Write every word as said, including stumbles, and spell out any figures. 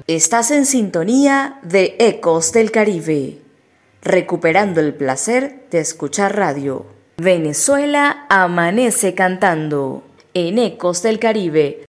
Estás en sintonía de Ecos del Caribe, recuperando el placer de escuchar radio. Venezuela amanece cantando. En Ecos del Caribe